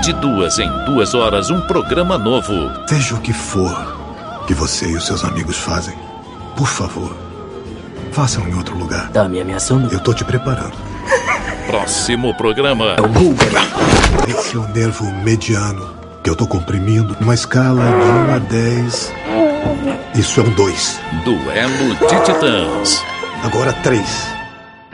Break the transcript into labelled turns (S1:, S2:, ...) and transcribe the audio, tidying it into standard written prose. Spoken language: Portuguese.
S1: De 2 em 2 horas, um programa novo.
S2: Seja o que for que você e os seus amigos fazem, por favor, façam em outro lugar.
S3: Tá me ameaçando?
S2: Eu tô te preparando.
S1: Próximo programa.
S3: É o Bulgar.
S2: Esse é o nervo mediano que eu tô comprimindo numa escala de 1 a 10. Isso é um 2.
S1: Duelo de Titãs.
S2: Agora 3.